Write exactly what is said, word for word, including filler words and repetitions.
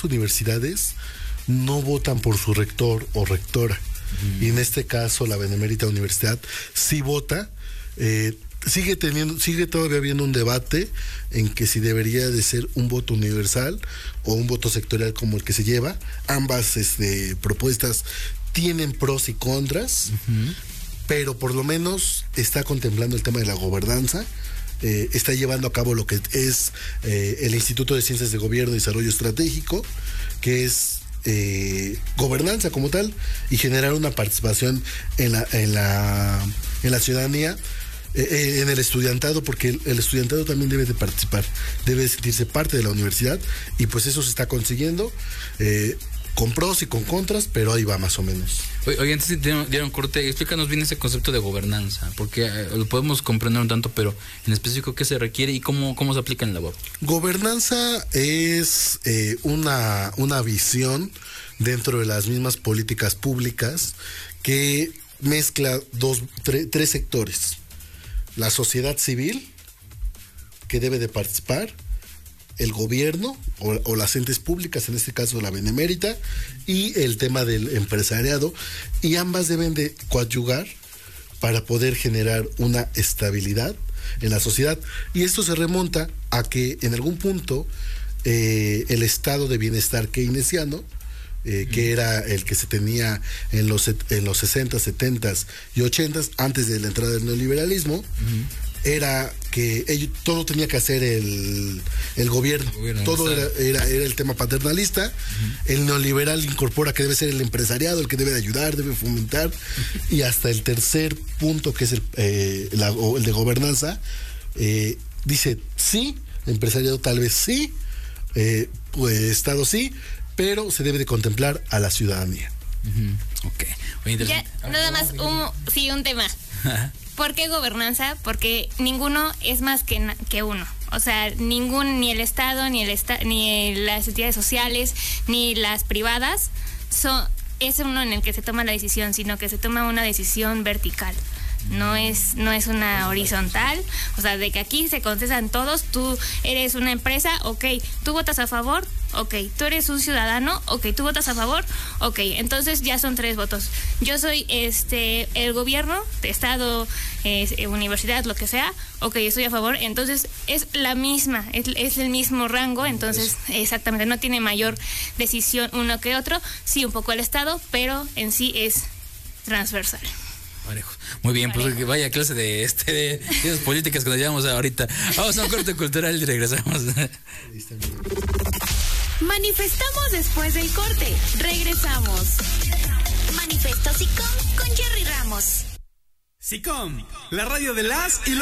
muchas universidades no votan por su rector o rectora. Mm. Y en este caso la Benemérita Universidad sí vota. Eh, sigue teniendo, sigue todavía habiendo un debate en que si debería de ser un voto universal o un voto sectorial como el que se lleva. Ambas este, propuestas tienen pros y contras, uh-huh. pero por lo menos está contemplando el tema de la gobernanza. Eh, está llevando a cabo lo que es eh, el Instituto de Ciencias de Gobierno y Desarrollo Estratégico, que es eh, gobernanza como tal y generar una participación en la, en la, en la ciudadanía, eh, en el estudiantado, porque el, el estudiantado también debe de participar, debe sentirse parte de la universidad, y pues eso se está consiguiendo. Eh, con pros y con contras, pero ahí va más o menos. Oye, oye antes dieron, dieron corte, explícanos bien ese concepto de gobernanza, porque eh, lo podemos comprender un tanto, pero en específico qué se requiere y cómo, cómo se aplica en la U A P. Gobernanza es eh, una, una visión dentro de las mismas políticas públicas que mezcla dos, tre, tres sectores. La sociedad civil, que debe de participar, el gobierno o, o las entes públicas, en este caso la Benemérita, y el tema del empresariado, y ambas deben de coadyugar para poder generar una estabilidad en la sociedad. Y esto se remonta a que en algún punto eh, el estado de bienestar keynesiano, eh, que era el que se tenía en los, en los sesenta, setenta y ochenta, antes de la entrada del neoliberalismo, uh-huh. era que ello, todo tenía que hacer el, el gobierno, el gobierno todo era, era, era el tema paternalista. Uh-huh. El neoliberal incorpora que debe ser el empresariado el que debe de ayudar, debe fomentar, uh-huh. y hasta el tercer punto, que es el, eh, la, el de gobernanza, eh, dice sí, empresariado tal vez sí, eh, pues, Estado sí, pero se debe de contemplar a la ciudadanía. Uh-huh. Ok. Oye, ya, nada más un, sí, un tema. ¿Por qué gobernanza? Porque ninguno es más que, que uno. O sea, ningún, ni el Estado, ni el esta, ni las entidades sociales, ni las privadas, son, es uno en el que se toma la decisión, sino que se toma una decisión vertical. No es, no es una horizontal, o sea, de que aquí se contestan todos. Tú eres una empresa, ok, tú votas a favor, ok, tú eres un ciudadano, ok, tú votas a favor, ok, entonces ya son tres votos. Yo soy este el gobierno, estado, eh, universidad, lo que sea, ok, estoy a favor, entonces es la misma, es, es el mismo rango, entonces exactamente, no tiene mayor decisión uno que otro, sí un poco el estado, pero en sí es transversal. Muy bien, pues vaya clase de este de, de esas políticas que nos llevamos ahorita. Vamos a un corte cultural y regresamos. Manifestamos después del corte. Regresamos. Manifesto SICOM con Jerry Ramos. SICOM, la radio de las y los